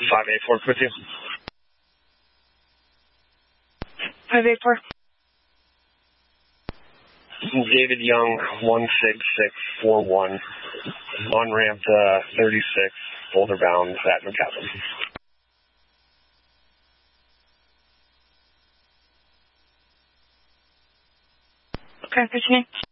584 with you. 584. David Young, 16641, on ramp to 36, Boulder bound at McAllen. Okay, what's your name?